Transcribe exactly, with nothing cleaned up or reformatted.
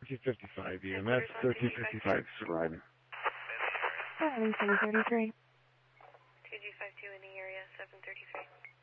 thirteen fifty-five E M S, thirteen fifty-five Surviving. seven thirty-three. two G five two in the area, seven thirty-three.